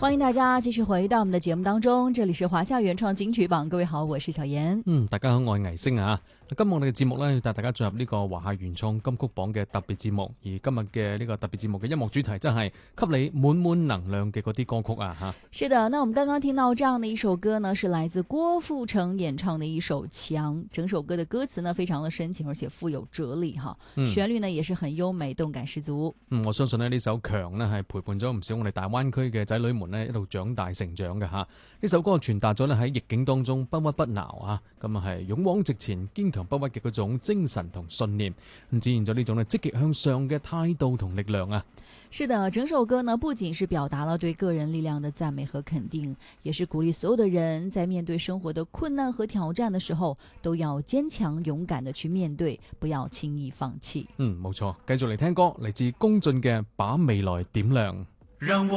欢迎大家繼續回到我們的節目當中，這裡是華夏原創金曲榜，各位好，我是小妍。 大家好，我係倪星啊。今日我哋嘅節目呢，要帶大家進入呢個華夏原創金曲榜嘅特別節目，而今日嘅呢個特別節目嘅音樂主題真係給你滿滿能量嘅嗰啲歌曲啊吓。 是的，那我們剛剛聽到這樣的一首歌呢，是來自郭富城演唱的一首《牆》，整首歌的歌詞呢非常的深情，而且富有哲理哈，旋律呢也是很優美，動感十足。 我相信呢首《牆》呢係陪伴咗唔少我哋大灣區嘅仔女們呢一路長大成長嘅吓。呢首歌傳達咗呢喺逆境當中不屈不撓啊，咁啊係勇往直前、堅強不屈嘅嗰種精神同信念，咁展現咗呢種呢積極向上嘅態度同力量啊。 是的，整首歌呢不僅是表達了對個人力量的讚美和肯定，也是鼓勵所有的人在面對生活的困難和挑戰的時候，都要堅強勇敢地去面對，不要輕易放棄。 冇錯，繼續嚟聽歌，嚟自龔俊嘅《把未來點亮》。